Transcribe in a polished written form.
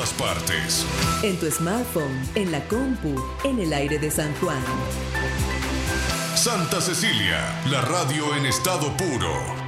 todas partes. En tu smartphone, en la compu, en el aire de San Juan. Santa Cecilia, la radio en estado puro.